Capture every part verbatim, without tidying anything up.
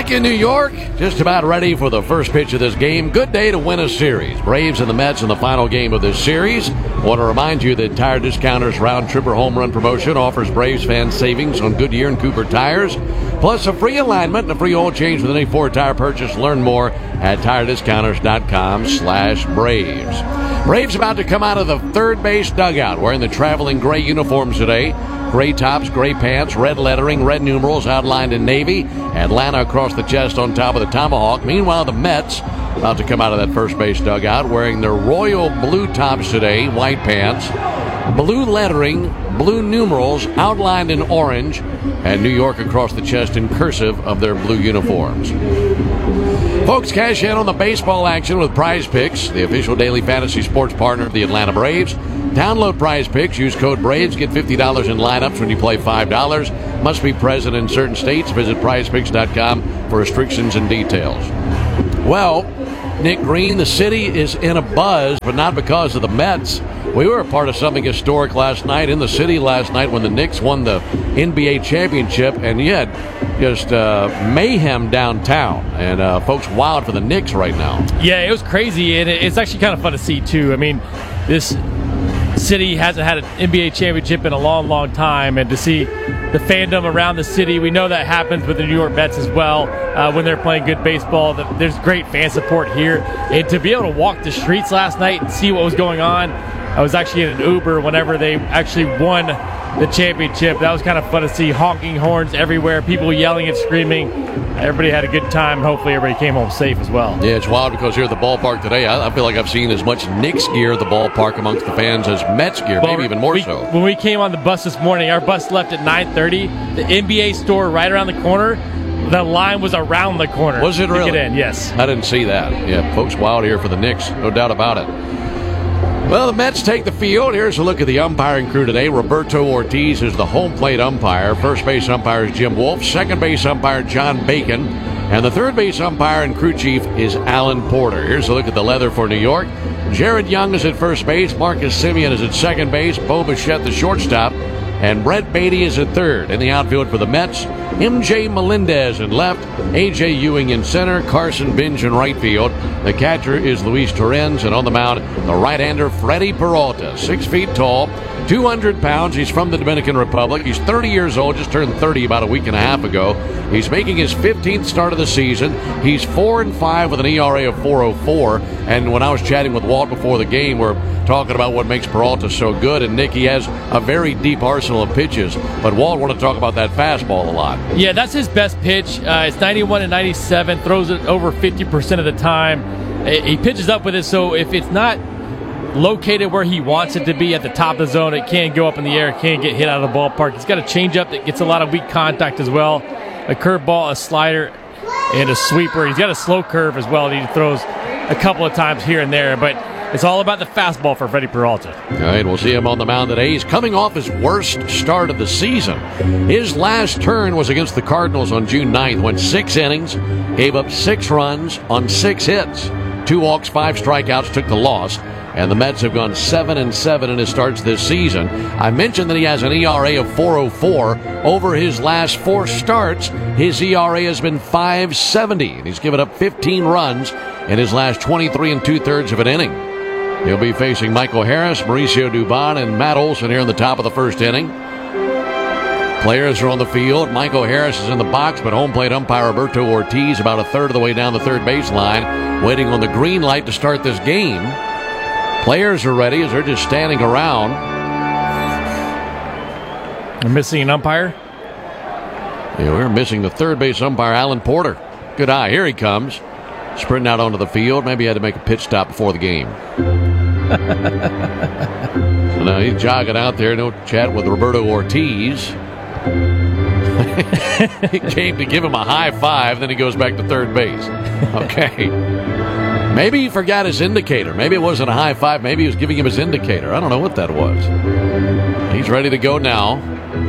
Nick in New York, just about ready for the first pitch of this game. Good day to win a series. Braves and the Mets in the final game of this series. I want to remind you that Tire Discounters Round Tripper Home Run Promotion offers Braves fans savings on Goodyear and Cooper tires, plus a free alignment and a free oil change with any Ford tire purchase. Learn more at tire discounters dot com slash Braves. Braves about to come out of the third base dugout wearing the traveling gray uniforms today. Gray tops, gray pants, red lettering, red numerals outlined in navy. Atlanta across the chest on top of the tomahawk. Meanwhile, the Mets about to come out of that first base dugout wearing their royal blue tops today, white pants, blue lettering, blue numerals outlined in orange, and New York across the chest in cursive of their blue uniforms. Folks, cash in on the baseball action with Prize Picks, the official daily fantasy sports partner of the Atlanta Braves. Download Prize Picks. Use code BRAVES. Get fifty dollars in lineups when you play five dollars. Must be present in certain states. Visit prize picks dot com for restrictions and details. Well, Nick Green, the city is in a buzz, but not because of the Mets. We were a part of something historic last night in the city last night when the Knicks won the N B A championship, and you had just uh, mayhem downtown, and uh, folks wild for the Knicks right now. Yeah, it was crazy, and it's actually kind of fun to see, too. I mean, this city hasn't had an N B A championship in a long, long time, and to see the fandom around the city, we know that happens with the New York Mets as well uh, when they're playing good baseball. There's great fan support here, and to be able to walk the streets last night and see what was going on, I was actually in an Uber whenever they actually won the championship. That was kind of fun to see. Honking horns everywhere, people yelling and screaming. Everybody had a good time. Hopefully everybody came home safe as well. Yeah, it's wild because here at the ballpark today, I, I feel like I've seen as much Knicks gear at the ballpark amongst the fans as Mets gear, well, maybe even more we, so. When we came on the bus this morning, our bus left at nine thirty. The N B A store right around the corner, the line was around the corner. Was it really? To get in, yes. I didn't see that. Yeah, folks wild here for the Knicks, no doubt about it. Well, the Mets take the field. Here's a look at the umpiring crew today. Roberto Ortiz is the home plate umpire. First base umpire is Jim Wolf. Second base umpire John Bacon. And the third base umpire and crew chief is Alan Porter. Here's a look at the leather for New York. Jared Young is at first base. Marcus Semien is at second base. Bo Bichette, the shortstop. And Brett Beatty is at third. In the outfield for the Mets, M J Melendez in left, A J Ewing in center, Carson Binge in right field. The catcher is Luis Torrens, and on the mound, the right-hander Freddie Peralta, six feet tall, two hundred pounds. He's from the Dominican Republic. He's thirty years old, just turned thirty about a week and a half ago. He's making his fifteenth start of the season. He's four and five with an E R A of four oh four. And when I was chatting with Walt before the game, we're talking about what makes Peralta so good. And Nick, he has a very deep arsenal of pitches. But Walt wanted to talk about that fastball a lot. Yeah, that's his best pitch. Uh, it's ninety-one and ninety-seven. Throws it over fifty percent of the time. He pitches up with it, so if it's not located where he wants it to be at the top of the zone, it can go up in the air, it can get hit out of the ballpark. He's got a changeup that gets a lot of weak contact as well, a curveball, a slider, and a sweeper. He's got a slow curve as well that he throws a couple of times here and there, but it's all about the fastball for Freddie Peralta. All right, we'll see him on the mound today. He's coming off his worst start of the season. His last turn was against the Cardinals on June ninth. Went six innings, gave up six runs on six hits. Two walks, five strikeouts, took the loss. And the Mets have gone seven and seven in his starts this season. I mentioned that he has an E R A of four oh four. Over his last four starts, his E R A has been five seventy. And he's given up fifteen runs in his last twenty-three and two-thirds of an inning. He'll be facing Michael Harris, Mauricio Dubon, and Matt Olson here in the top of the first inning. Players are on the field. Michael Harris is in the box, but home plate umpire Roberto Ortiz about a third of the way down the third baseline, waiting on the green light to start this game. Players are ready as they're just standing around. We're missing an umpire. Yeah, we're missing the third base umpire, Alan Porter. Good eye. Here he comes. Sprinting out onto the field. Maybe he had to make a pitch stop before the game. So now he's jogging out there. No chat with Roberto Ortiz. He came to give him a high five, then he goes back to third base. Okay. Maybe he forgot his indicator. Maybe it wasn't a high five. Maybe he was giving him his indicator. I don't know what that was. He's ready to go now.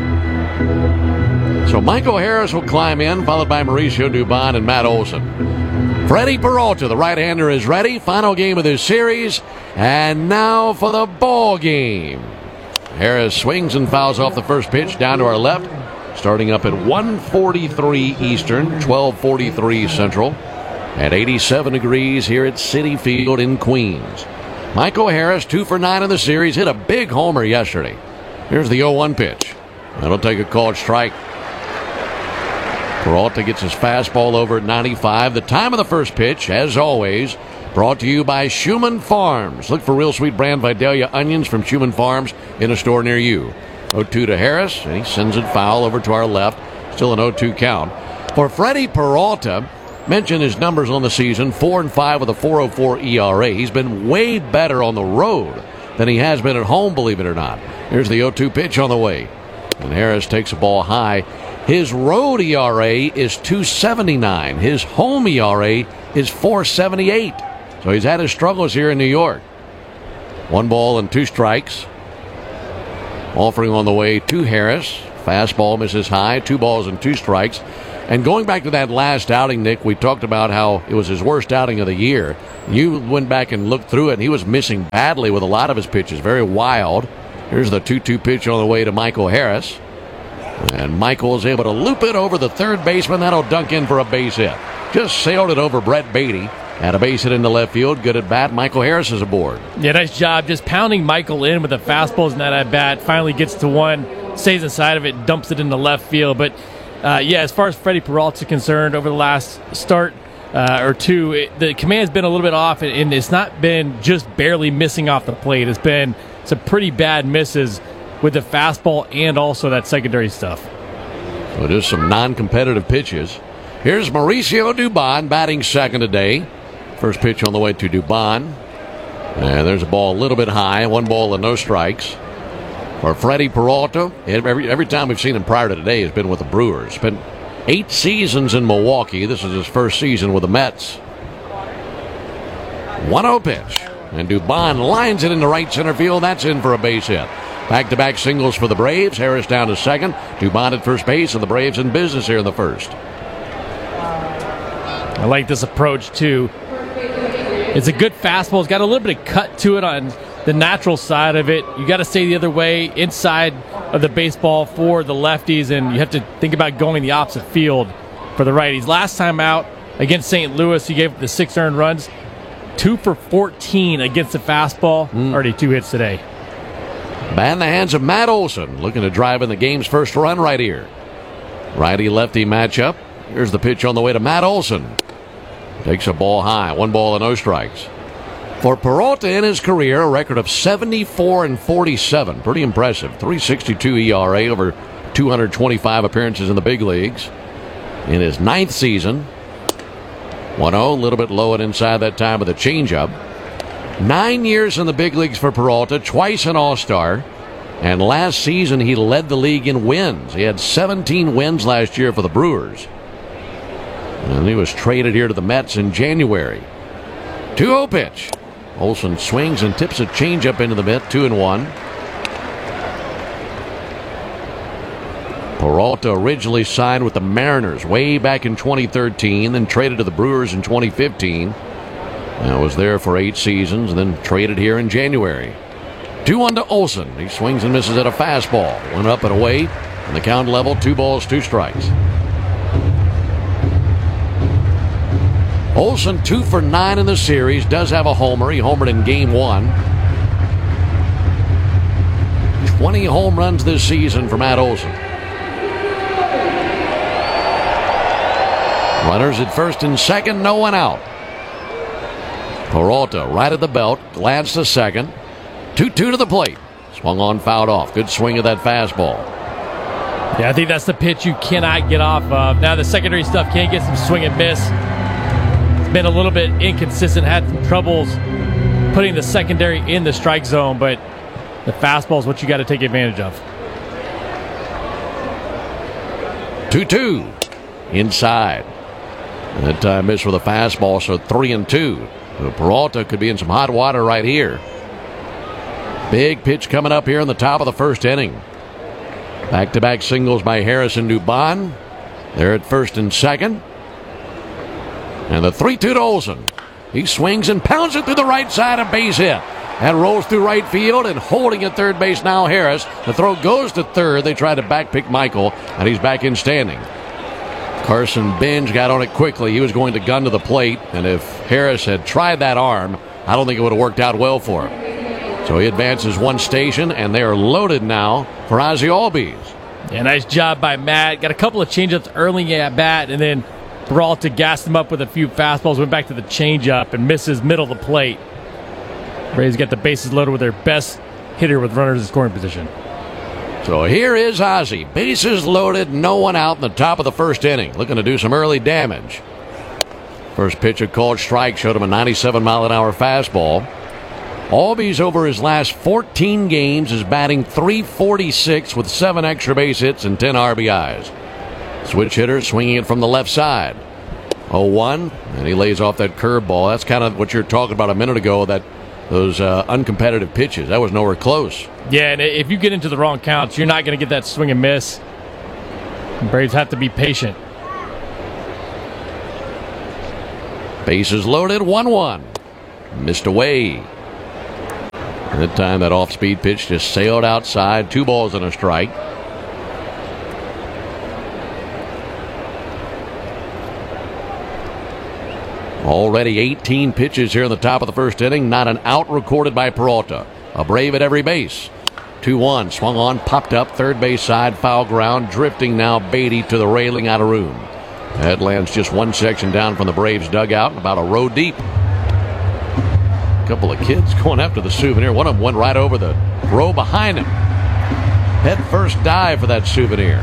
So Michael Harris will climb in, followed by Mauricio Dubon and Matt Olson. Freddie Peralta, the right-hander, is ready. Final game of this series. And now for the ball game. Harris swings and fouls off the first pitch down to our left. starting up at one forty-three Eastern, twelve forty-three Central, at eighty-seven degrees here at Citi Field in Queens. Michael Harris, two for nine in the series, hit a big homer yesterday. Here's the oh one pitch. That'll take a called strike. Peralta gets his fastball over at ninety-five. The time of the first pitch, as always, brought to you by Schumann Farms. Look for real sweet brand Vidalia onions from Schumann Farms in a store near you. oh two to Harris, and he sends it foul over to our left. Still an oh two count. For Freddie Peralta, mentioned his numbers on the season, four and five with a four oh four E R A. He's been way better on the road than he has been at home, believe it or not. Here's the oh two pitch on the way. And Harris takes a ball high. His road E R A is two seventy-nine. His home E R A is four seventy-eight. So he's had his struggles here in New York. One ball and two strikes. Offering on the way to Harris. Fastball misses high. Two balls and two strikes. And going back to that last outing, Nick, we talked about how it was his worst outing of the year. You went back and looked through it, and he was missing badly with a lot of his pitches. Very wild. Here's the two two pitch on the way to Michael Harris. And Michael is able to loop it over the third baseman. That'll dunk in for a base hit. Just sailed it over Brett Beatty. Had a base hit into left field. Good at bat. Michael Harris is aboard. Yeah, nice job. Just pounding Michael in with the fastballs in that at bat. Finally gets to one, stays inside of it, dumps it into left field. But uh, yeah, as far as Freddie Peralta is concerned, over the last start uh, or two, it, the command's been a little bit off, and it's not been just barely missing off the plate. It's been some pretty bad misses with the fastball and also that secondary stuff. So just some non-competitive pitches. Here's Mauricio Dubon batting second today. First pitch on the way to Dubon. And there's a ball a little bit high. One ball and no strikes. For Freddie Peralta, every, every time we've seen him prior to today has been with the Brewers. Spent eight seasons in Milwaukee. This is his first season with the Mets. one oh pitch. And Dubon lines it into right center field. That's in for a base hit. Back-to-back singles for the Braves. Harris down to second. Dubon at first base, and the Braves in business here in the first. I like this approach, too. It's a good fastball. It's got a little bit of cut to it on the natural side of it. You got to stay the other way inside of the baseball for the lefties, and you have to think about going the opposite field for the righties. Last time out against Saint Louis, he gave the six earned runs. Two for fourteen against the fastball. Mm. Already two hits today. Bat in the hands of Matt Olson, looking to drive in the game's first run right here. Righty-lefty matchup. Here's the pitch on the way to Matt Olson. Takes a ball high. One ball and no strikes. For Peralta in his career, a record of seventy-four and forty-seven. Pretty impressive. three sixty-two E R A over two hundred twenty-five appearances in the big leagues. In his ninth season. one oh, a little bit low and inside that time with a changeup. Nine years in the big leagues for Peralta, twice an All-Star. And last season he led the league in wins. He had seventeen wins last year for the Brewers. And he was traded here to the Mets in January. two oh pitch. Olson swings and tips a changeup into the mitt, two and one. Peralta originally signed with the Mariners way back in twenty thirteen, then traded to the Brewers in twenty fifteen. And was there for eight seasons, and then traded here in January. two one to Olson. He swings and misses at a fastball. One up and away, and the count level, two balls, two strikes. Olson two for nine in the series, does have a homer. He homered in game one. twenty home runs this season for Matt Olson. Runners at first and second, no one out. Peralta right at the belt, glance to second. two two to the plate. Swung on, fouled off. Good swing of that fastball. Yeah, I think that's the pitch you cannot get off of. Now the secondary stuff can't get some swing and miss. It's been a little bit inconsistent, had some troubles putting the secondary in the strike zone, but the fastball is what you got to take advantage of. two two. Inside. And that time missed with a fastball, so three and two. So Peralta could be in some hot water right here. Big pitch coming up here in the top of the first inning. Back-to-back singles by Harris and Dubon. They're at first and second. And the three two to Olson. He swings and pounds it through the right side, a base hit. and rolls through right field, and holding at third base now Harris. The throw goes to third. They tried to backpick Michael, and he's back in standing. Carson Benj got on it quickly. He was going to gun to the plate, and if Harris had tried that arm, I don't think it would have worked out well for him. So he advances one station, and they are loaded now for Ozzie Albies. Yeah, nice job by Matt. Got a couple of changeups early at bat, and then Peralta gassed him up with a few fastballs, went back to the changeup, and misses middle of the plate. Braves got the bases loaded with their best hitter with runners in scoring position. So here is Ozzie. Bases loaded, no one out in the top of the first inning. Looking to do some early damage. First pitch, a called strike, showed him a ninety-seven mile an hour fastball. Albies over his last fourteen games is batting three forty-six with seven extra base hits and ten R B Is. Switch hitter swinging it from the left side. oh one, and he lays off that curveball. That's kind of what you're talking about a minute ago, that those uh, uncompetitive pitches. That was nowhere close. Yeah, and if you get into the wrong counts, you're not going to get that swing and miss. The Braves have to be patient. Bases loaded, one one. Missed away. That time that off-speed pitch just sailed outside. Two balls and a strike. Already eighteen pitches here in the top of the first inning. Not an out recorded by Peralta. A Brave at every base. two one. Swung on, popped up. Third base side, foul ground. Drifting now Beatty to the railing, out of room. That lands just one section down from the Braves dugout, about a row deep. A couple of kids going after the souvenir. One of them went right over the row behind him. Head first dive for that souvenir.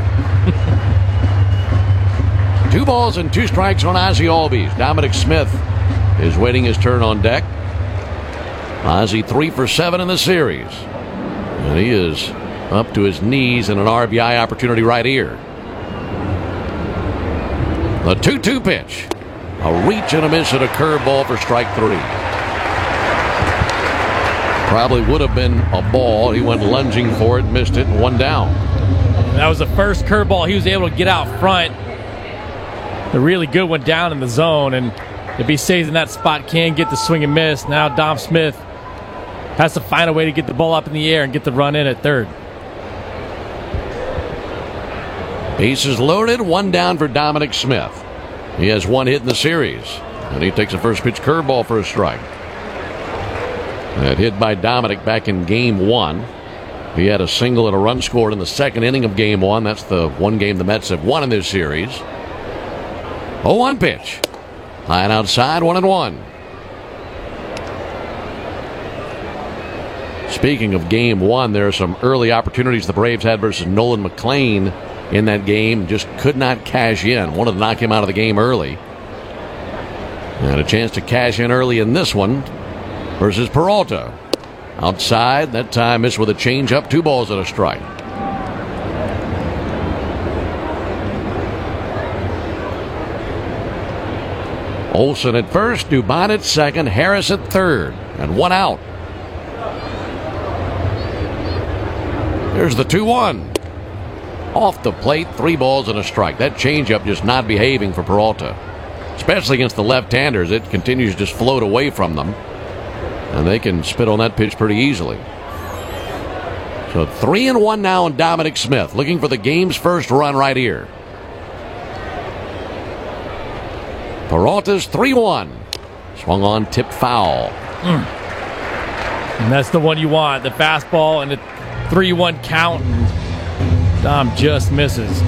Two balls and two strikes on Ozzie Albies. Dominic Smith is waiting his turn on deck. Ozzie three for seven in the series. And he is up to his knees in an R B I opportunity right here. The two two pitch. A reach and a miss at a curveball for strike three. Probably would have been a ball. He went lunging for it, missed it, and one down. That was the first curveball. He was able to get out front. A really good one down in the zone, and if he stays in that spot, can get the swing and miss. Now Dom Smith has to find a way to get the ball up in the air and get the run in at third. Bases loaded, one down for Dominic Smith. He has one hit in the series, and he takes a first pitch curveball for a strike. That hit by Dominic back in game one. He had a single and a run scored in the second inning of game one. That's the one game the Mets have won in this series. oh one pitch. High and outside, one and one. Speaking of game one, there are some early opportunities the Braves had versus Nolan McLean in that game. Just could not cash in. Wanted to knock him out of the game early. And a chance to cash in early in this one versus Peralta. Outside, that time missed with a changeup, two balls and a strike. Olsen at first, Dubon at second, Harris at third, and one out. There's the two one. Off the plate, three balls and a strike. That changeup just not behaving for Peralta. Especially against the left-handers. It continues to just float away from them. And they can spit on that pitch pretty easily. So three and one now on Dominic Smith, looking for the game's first run right here. Peralta's three one. Swung on, tipped foul. Mm. And that's the one you want. The fastball and the three one count. And Dom just misses.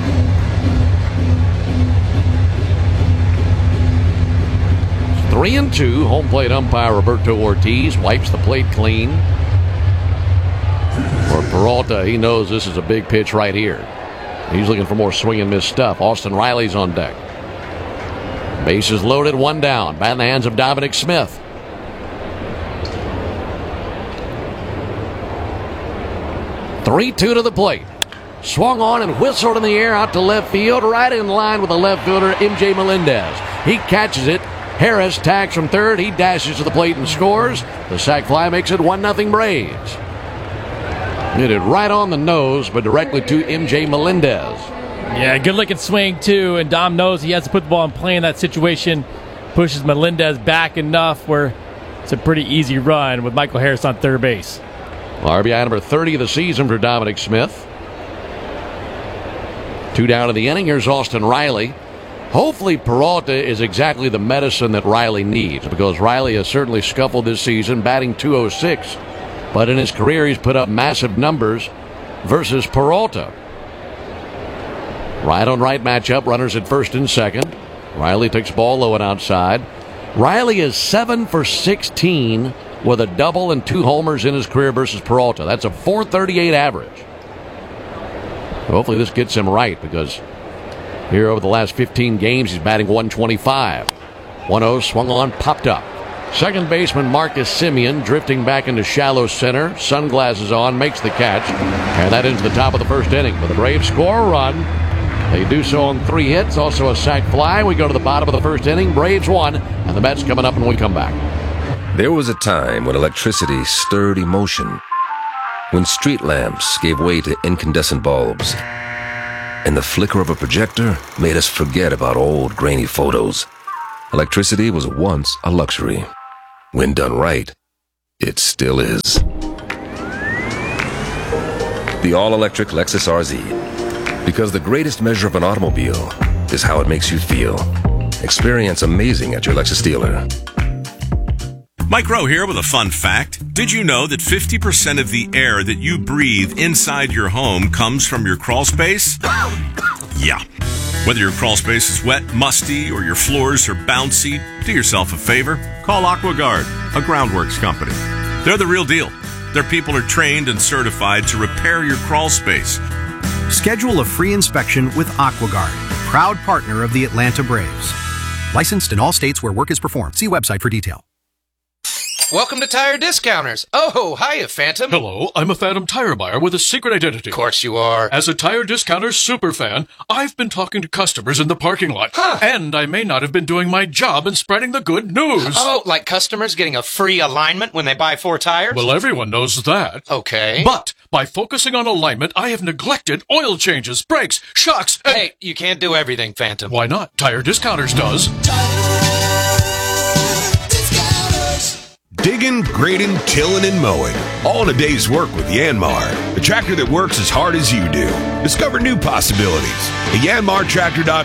Three and two. Home plate umpire Roberto Ortiz wipes the plate clean. For Peralta, he knows this is a big pitch right here. He's looking for more swing and miss stuff. Austin Riley's on deck. Bases loaded, one down. Bat in the hands of Dominic Smith. three two to the plate. Swung on and whistled in the air out to left field, right in line with the left fielder, M J Melendez. He catches it. Harris tags from third. He dashes to the plate and scores. The sac fly makes it one nothing Braves. Hit it right on the nose, but directly to M J Melendez. Yeah, good looking swing too, and Dom knows he has to put the ball in play in that situation. Pushes Melendez back enough where it's a pretty easy run with Michael Harris on third base. R B I number thirty of the season for Dominic Smith. Two down in the inning. Here's Austin Riley. Hopefully Peralta is exactly the medicine that Riley needs, because Riley has certainly scuffled this season, batting two oh six. But in his career, he's put up massive numbers versus Peralta. Right on right matchup, runners at first and second. Riley takes ball low and outside. Riley is seven for sixteen with a double and two homers in his career versus Peralta. That's a four thirty-eight average. Hopefully this gets him right, because here over the last fifteen games, he's batting one twenty-five. one oh swung on, popped up. Second baseman Marcus Semien drifting back into shallow center. Sunglasses on, makes the catch. And that into the top of the first inning. But the Braves score a run. They do so on three hits, also a sac fly. We go to the bottom of the first inning. Braves won, and the Mets coming up when we come back. There was a time when electricity stirred emotion, when street lamps gave way to incandescent bulbs, and the flicker of a projector made us forget about old grainy photos. Electricity was once a luxury. When done right, it still is. The all-electric Lexus R Z. Because the greatest measure of an automobile is how it makes you feel. Experience amazing at your Lexus dealer. Mike Rowe here with a fun fact. Did you know that fifty percent of the air that you breathe inside your home comes from your crawl space? Yeah. Whether your crawl space is wet, musty, or your floors are bouncy, do yourself a favor. Call AquaGuard, a groundworks company. They're the real deal. Their people are trained and certified to repair your crawl space. Schedule a free inspection with AquaGuard, proud partner of the Atlanta Braves. Licensed in all states where work is performed. See website for detail. Welcome to Tire Discounters. Oh, hiya, Phantom. Hello, I'm a Phantom tire buyer with a secret identity. Of course you are. As a Tire Discounters superfan, I've been talking to customers in the parking lot. Huh. And I may not have been doing my job in spreading the good news. Oh, like customers getting a free alignment when they buy four tires? Well, everyone knows that. Okay. But by focusing on alignment, I have neglected oil changes, brakes, shocks, and... Hey, you can't do everything, Phantom. Why not? Tire Discounters does. Digging, grading, tilling, and mowing. All in a day's work with Yanmar, the tractor that works as hard as you do. Discover new possibilities at yanmar tractor dot